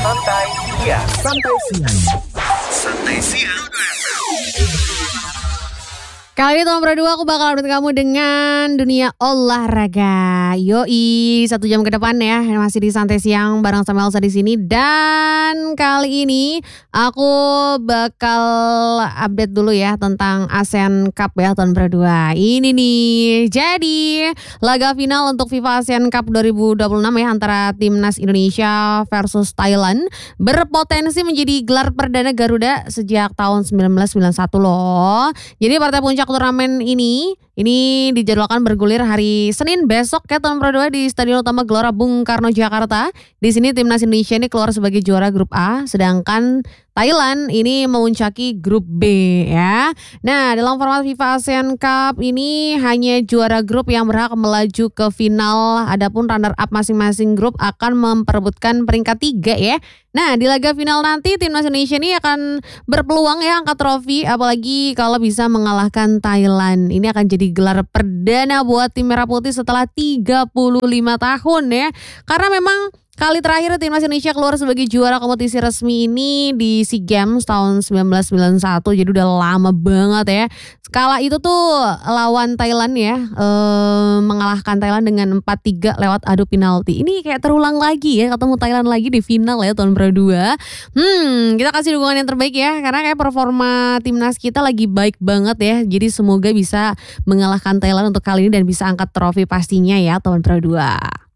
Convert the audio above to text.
Santai siang. Kali ini Teman Pro 2 aku bakal update kamu dengan dunia olahraga. Yoi, 1 jam ke depan ya, masih di Santai Siang bareng sama Elsa di sini. Dan kali ini aku bakal update dulu ya tentang ASEAN Cup ya Teman Pro 2. Ini nih, jadi laga final untuk FIFA ASEAN Cup 2026 ya antara Timnas Indonesia versus Thailand berpotensi menjadi gelar perdana Garuda sejak tahun 1991 loh. Jadi partai puncak turnamen ini dijadwalkan bergulir hari Senin besok ya Teman Pro 2 di Stadion Utama Gelora Bung Karno Jakarta. Di sini Timnas Indonesia ini keluar sebagai juara grup A, sedangkan Thailand ini memuncaki grup B ya. Nah, dalam format FIFA ASEAN Cup ini hanya juara grup yang berhak melaju ke final. Adapun runner up masing-masing grup akan memperebutkan peringkat 3 ya. Nah, di laga final nanti Timnas Indonesia ini akan berpeluang ya angkat trofi, apalagi kalau bisa mengalahkan Thailand. Ini akan jadi gelar perdana buat tim Merah Putih setelah 35 tahun ya. Karena memang kali terakhir Timnas Indonesia keluar sebagai juara kompetisi resmi ini di SEA Games tahun 1991. Jadi udah lama banget ya. Kala itu tuh lawan Thailand ya, mengalahkan Thailand dengan 4-3 lewat adu penalti. Ini kayak terulang lagi ya, ketemu Thailand lagi di final ya tahun Pro 2. Kita kasih dukungan yang terbaik ya, karena kayak performa timnas kita lagi baik banget ya. Jadi semoga bisa mengalahkan Thailand untuk kali ini dan bisa angkat trofi pastinya ya tahun Pro 2.